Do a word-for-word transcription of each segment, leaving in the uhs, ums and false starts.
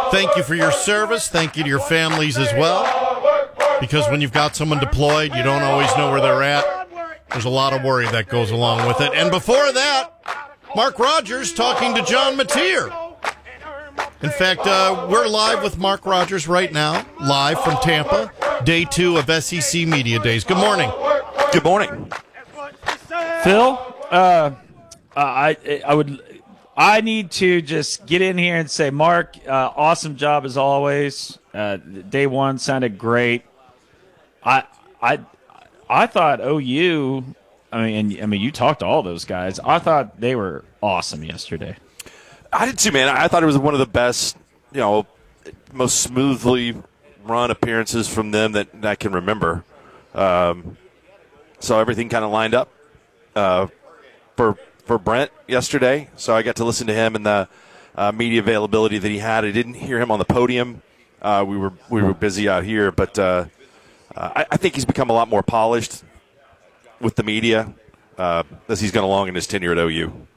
Thank you for your service. Thank you to your families as well. Because when you've got someone deployed, you don't always know where they're at. There's a lot of worry that goes along with it. And before that, Mark Rogers talking to John Mateer. In fact, uh, we're live with Mark Rogers right now, live from Tampa, day two of S E C Media Days. Good morning. Good morning. Phil, uh, I I would I need to just get in here and say, Mark, uh, awesome job as always. Uh, day one sounded great. I I I thought O U. I mean, I mean, you talked to all those guys. I thought they were awesome yesterday. I did too, man. I thought it was one of the best, you know, most smoothly run appearances from them that, that I can remember. Um, so everything kind of lined up uh, for for Brent yesterday. So I got to listen to him and the uh, media availability that he had. I didn't hear him on the podium. Uh, we were we were busy out here, but uh, uh, I, I think he's become a lot more polished with the media uh, as he's gone along in his tenure at O U.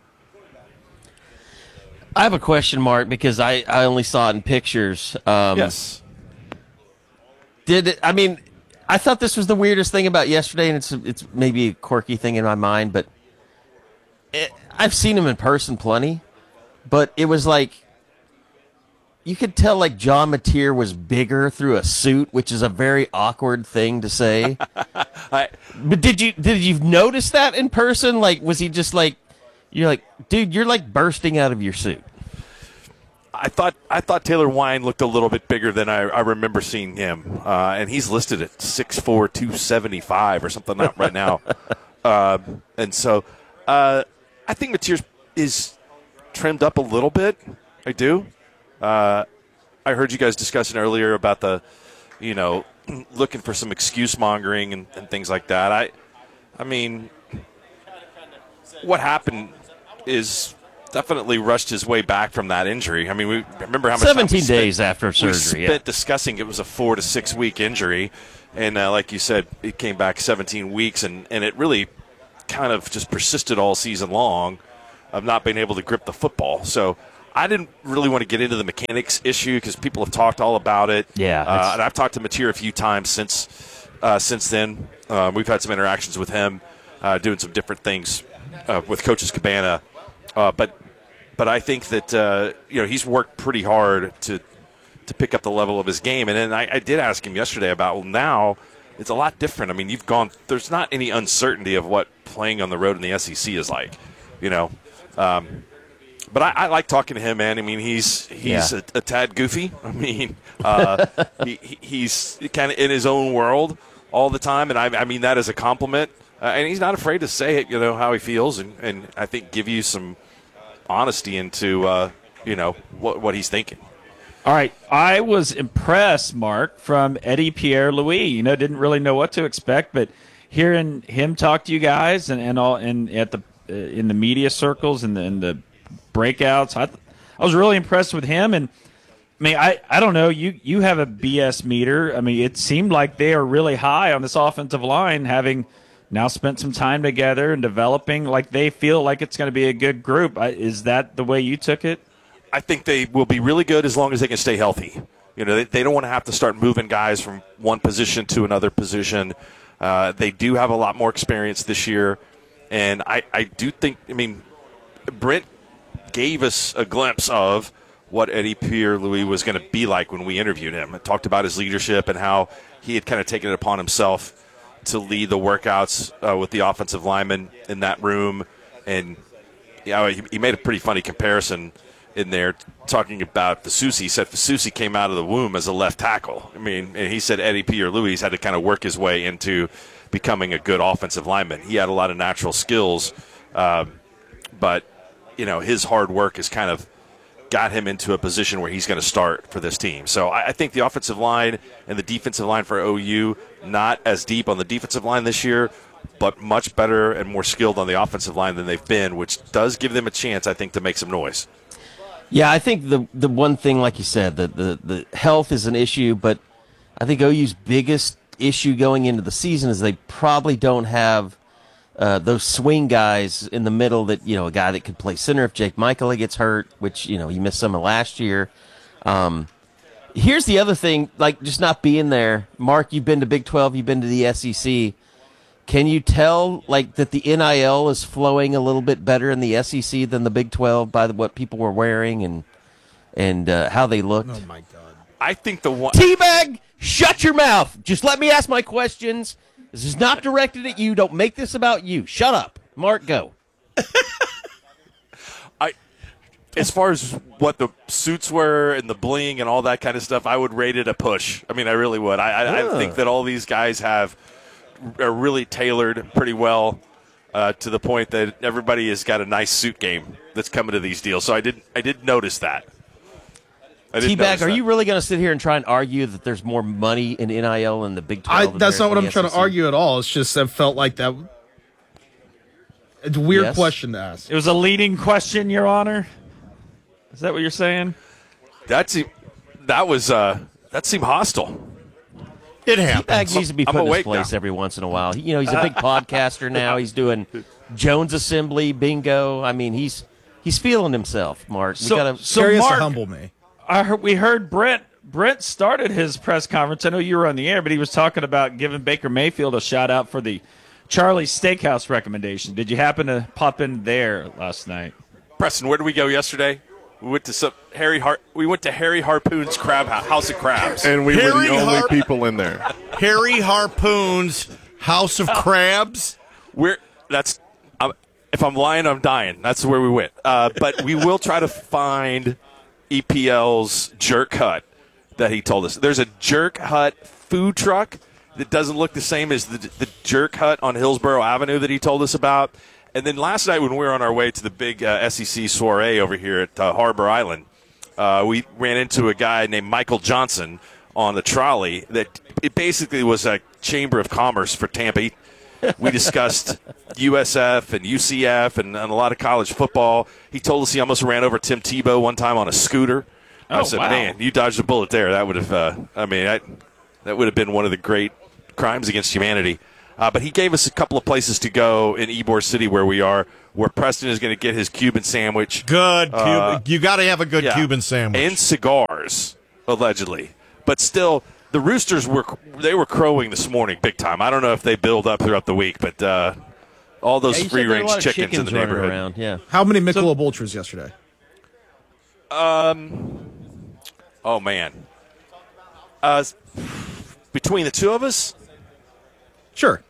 I have a question, Mark, because I, I only saw it in pictures. Um, yes. Did it, I mean, I thought this was the weirdest thing about yesterday, and it's it's maybe a quirky thing in my mind, but it, I've seen him in person plenty, but it was like you could tell like John Mateer was bigger through a suit, which is a very awkward thing to say. I, but did you did you notice that in person? Like, was he just like, you're like, dude, you're like bursting out of your suit? I thought I thought Taylor Wine looked a little bit bigger than I, I remember seeing him, uh, and he's listed at six foot four, two seventy-five or something like that right now. uh, and so uh, I think Mateer is trimmed up a little bit. I do. Uh, I heard you guys discussing earlier about the, you know, looking for some excuse mongering and, and things like that. I, I mean, what happened is definitely rushed his way back from that injury. I mean, we remember how much seventeen time we days spent, after surgery. We spent yeah. discussing it was a four to six week injury, and uh, like you said, it came back seventeen weeks, and, and it really kind of just persisted all season long of not being able to grip the football. So I didn't really want to get into the mechanics issue because people have talked all about it. Yeah, uh, and I've talked to Mateer a few times since uh, since then. Uh, we've had some interactions with him, uh, doing some different things uh, with Coaches Cabana. Uh, but but I think that uh, you know he's worked pretty hard to to pick up the level of his game. And then I, I did ask him yesterday about, well, now it's a lot different. I mean, you've gone – there's not any uncertainty of what playing on the road in the S E C is like, you know. Um, but I, I like talking to him, man. I mean, he's he's Yeah. a, a tad goofy. I mean, uh, he, he's kind of in his own world all the time, and I, I mean that as a compliment. Uh, and he's not afraid to say it, you know, how he feels, and, and I think give you some honesty into, uh, you know, what what he's thinking. All right, I was impressed, Mark, from Eddie Pierre-Louis. You know, didn't really know what to expect, but hearing him talk to you guys and, and all and at the uh, in the media circles and the, in the breakouts, I I was really impressed with him. And I mean, I, I don't know, you you have a B S meter. I mean, it seemed like they are really high on this offensive line, having now spent some time together and developing. Like they feel like it's going to be a good group. I, is that the way you took it? I think they will be really good as long as they can stay healthy. You know, they, they don't want to have to start moving guys from one position to another position. Uh, they do have a lot more experience this year, and I, I do think, I mean, Brent gave us a glimpse of what Eddie Pierre-Louis was going to be like when we interviewed him. It talked about his leadership and how he had kind of taken it upon himself to lead the workouts uh, with the offensive linemen in that room. And you know, he, he made a pretty funny comparison in there talking about Fasusi. He said Fasusi came out of the womb as a left tackle. I mean, and he said Eddie Pierre-Louis had to kind of work his way into becoming a good offensive lineman. He had a lot of natural skills, um, but, you know, his hard work has kind of got him into a position where he's going to start for this team. So I, I think the offensive line and the defensive line for O U, not as deep on the defensive line this year, but much better and more skilled on the offensive line than they've been, which does give them a chance, I think, to make some noise. Yeah, I think the the one thing, like you said, the, the, the health is an issue, but I think O U's biggest issue going into the season is they probably don't have uh, those swing guys in the middle that, you know, a guy that could play center if Jake Michael gets hurt, which, you know, he missed some of last year. Um, Here's the other thing, like just not being there. Mark, you've been to Big twelve, you've been to the S E C. Can you tell, like, that the N I L is flowing a little bit better in the S E C than the Big twelve by the, what people were wearing and and uh, how they looked? Oh, my God. I think the one. Teabag, shut your mouth. Just let me ask my questions. This is not directed at you. Don't make this about you. Shut up. Mark, go. I, as far as what the suits were and the bling and all that kind of stuff, I would rate it a push. I mean, I really would. I, I, Ah. I think that all these guys have are really tailored pretty well uh, to the point that everybody has got a nice suit game that's coming to these deals. So I did I did notice that. I did Teabag, notice are that. you really going to sit here and try and argue that there's more money in N I L in the Big I, twelve? than that's there not what is in I'm the trying S E to C? argue at all. It's just I felt like that. It's a weird Yes. question to ask. It was a leading question, Your Honor. Is that what you're saying? That seemed, that was uh, that seemed hostile. It Teabag happens. needs to be I'm put in his awake place now. every once in a while. He- You know, he's a big podcaster now. He's doing Jones Assembly, bingo. I mean, he's he's feeling himself, Mark. We So- gotta, so Curious Mark- to humble me. I heard, we heard Brent. Brent started his press conference. I know you were on the air, but he was talking about giving Baker Mayfield a shout out for the Charlie's Steakhouse recommendation. Did you happen to pop in there last night? Preston, where did we go yesterday? We went to some Harry Har- We went to Harry Harpoon's Crab House, House of Crabs. And we were Harry the only Har- people in there. Harry Harpoon's House of Crabs. We're that's I'm, if I'm lying, I'm dying. That's where we went. Uh, but we will try to find E P L's Jerk Hut that he told us. There's a Jerk Hut food truck that doesn't look the same as the, the Jerk Hut on Hillsborough Avenue that he told us about. And then last night when we were on our way to the big uh, S E C soiree over here at uh, Harbor Island, uh, we ran into a guy named Michael Johnson on the trolley that it basically was a chamber of commerce for Tampa. We discussed U S F and U C F and, and a lot of college football. He told us he almost ran over Tim Tebow one time on a scooter. I Oh, said, wow. man, you dodged a bullet there. That would have, uh, I mean, I, that would have been one of the great crimes against humanity. Uh, but he gave us a couple of places to go in Ybor City where we are, where Preston is going to get his Cuban sandwich. Good. Uh, Cuban. You got to have a good Yeah. Cuban sandwich. And cigars, allegedly. But still, the Roosters were they were crowing this morning big time. I don't know if they build up throughout the week, but uh, all those Yeah, you said there were a free-range lot of chickens, in the running neighborhood. around. Yeah. How many Michelob Ultras yesterday? Oh, man. Uh, between the two of us, Sure.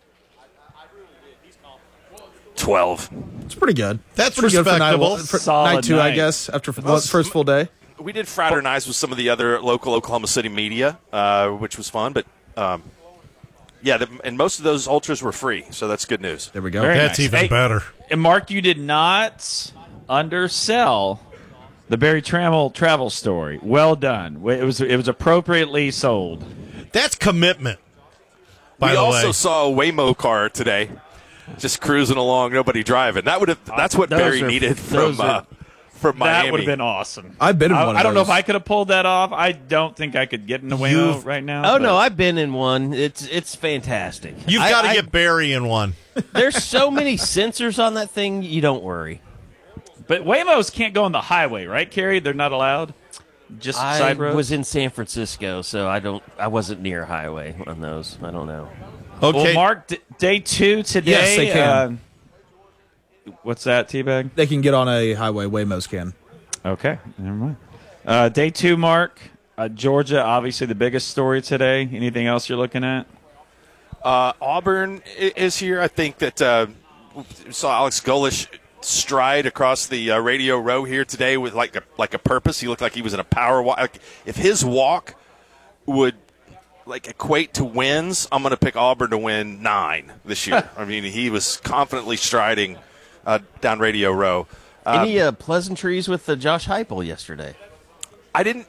twelve. It's pretty good. That's pretty good for night, respectable. for Solid night two, I night. guess, after the first full day. We did fraternize with some of the other local Oklahoma City media, uh, which was fun. But, um, yeah, the, and most of those ultras were free, so that's good news. There we go. Very That's nice. even Hey, better. And Mark, you did not undersell the Barry Trammell travel story. Well done. It was it was appropriately sold. That's commitment. By we the also way, saw a Waymo car today, just cruising along, nobody driving. That would have. That's what Those Barry are- needed those from are- uh, from Miami. That would have been awesome. I've been in I, one of I don't know those. if I could have pulled that off. I don't think I could get in the Waymo You've- right now. Oh but- no, I've been in one. It's it's fantastic. you've I- got to I- get Barry in one. There's so many sensors on that thing. You don't worry. But Waymos can't go on the highway, right, Carrie? They're not allowed. Just I side roads. was in San Francisco, so I don't. I wasn't near a highway on those. I don't know. Okay. Well, Mark, d- day two today. Yes, they can. Uh, what's that, Teabag? They can get on a highway. Waymos can. Okay, never mind. Uh, day two, Mark. Uh, Georgia, obviously the biggest story today. Anything else you're looking at? Uh, Auburn i- is here. I think that uh, we saw Alex Golish stride across the uh, radio row here today with like a like a purpose. He looked like he was in a power walk. Like, if his walk would like equate to wins, I'm going to pick Auburn to win nine this year. I mean, he was confidently striding uh, down radio row. Any uh, pleasantries with uh, Josh Heupel yesterday? I didn't.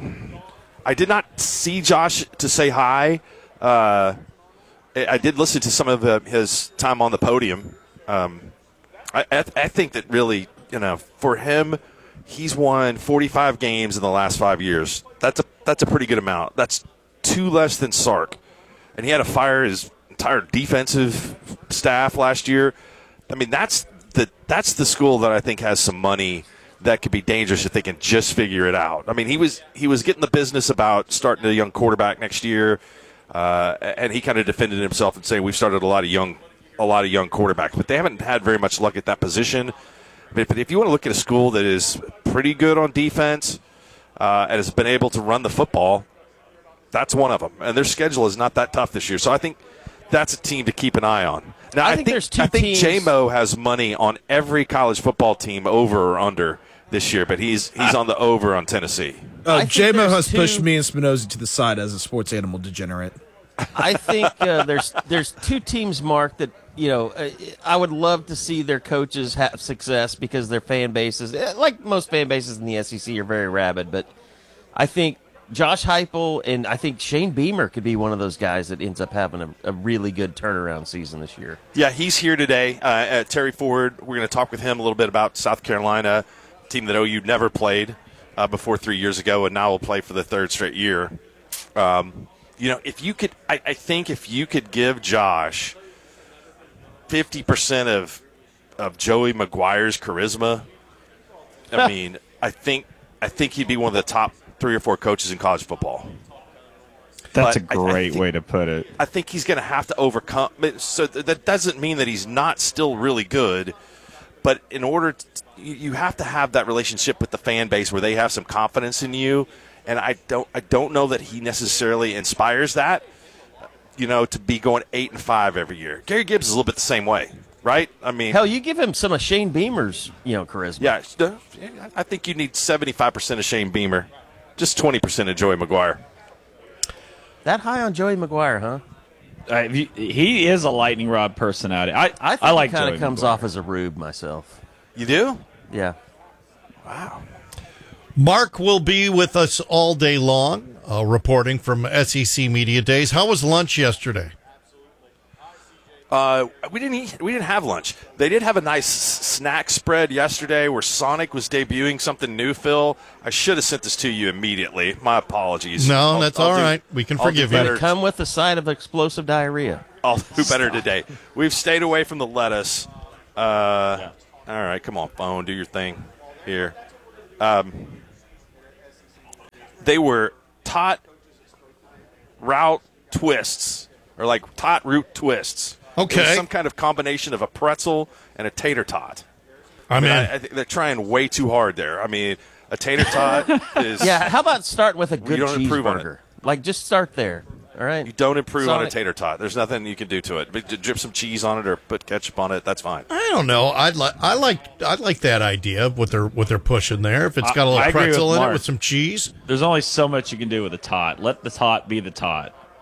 I did not see Josh to say hi. Uh, I I did listen to some of the, his time on the podium. Um, I, I, I think that really, you know, for him, he's won forty-five games in the last five years. That's a that's a pretty good amount. That's two less than Sark, and he had to fire his entire defensive staff last year. I mean, that's the that's the school that I think has some money that could be dangerous if they can just figure it out. I mean, he was he was getting the business about starting a young quarterback next year, uh, and he kind of defended himself and saying we've started a lot of young a lot of young quarterbacks, but they haven't had very much luck at that position. I mean, but if you want to look at a school that is pretty good on defense uh, and has been able to run the football, that's one of them. And their schedule is not that tough this year, so I think that's a team to keep an eye on. Now, I I, think think there's two I think teams- J-Mo has money on every college football team over or under this year, but he's he's on the over on Tennessee. Oh, think J-Mo there's has two- pushed me and Spinozzi to the side as a sports animal degenerate. I think uh, there's there's two teams, Mark, that you know uh, I would love to see their coaches have success because their fan bases, eh, like most fan bases in the S E C, are very rabid. But I think Josh Heupel and I think Shane Beamer could be one of those guys that ends up having a, a really good turnaround season this year. Yeah, he's here today. Uh, at Terry Ford, we're going to talk with him a little bit about South Carolina, a team that O U never played uh, before three years ago, and now will play for the third straight year. Um, you know, if you could, I, I think if you could give Josh fifty percent of of Joey McGuire's charisma, I mean, I think I think he'd be one of the top three or four coaches in college football. That's But a I- I great think- way to put it. I think he's going to have to overcome. So th- that doesn't mean that he's not still really good, but in order, to, you you have to have that relationship with the fan base where they have some confidence in you. And I don't, I don't know that he necessarily inspires that. You know, to be going eight and five every year. Gary Gibbs is a little bit the same way, right? I mean, Hell, you give him some of Shane Beamer's you know charisma. yeah, uh, I think you need seventy-five percent of Shane Beamer, just twenty percent of Joey McGuire. That high on Joey McGuire, huh? Uh, if you- he is a lightning rod personality. I I think I like he kind Joey of comes McGuire. off as a rube myself. You do? Yeah. Mark will be with us all day long, uh, reporting from S E C Media Days. How was lunch yesterday? Uh, we didn't eat. We didn't have lunch. They did have a nice s- snack spread yesterday where Sonic was debuting something new. Phil, I should have sent this to you immediately. My apologies. No, I'll- that's I'll all do- right. We can I'll do forgive you. better. Come with the side of explosive diarrhea. I'll do better today. We've stayed away from the lettuce. Uh, All right, come on, phone, do your thing here. Um, they were tot route twists, or like tot root twists. It was Okay. some kind of combination of a pretzel and a tater tot. I I mean, mean, I, I think they're trying way too hard there. I mean, a tater tot is Yeah, how about start with a good don't improve on it. cheeseburger? Like, just start there. All right. you don't improve on a Sonic- tater tot. There's nothing you can do to it. But to drip some cheese on it or put ketchup on it, that's fine. I don't know. I'd like I like I like that idea what they're what they're pushing there. If it's got a I- I little agree with pretzel in it Mark. with some cheese. There's only so much you can do with a tot. Let the tot be the tot.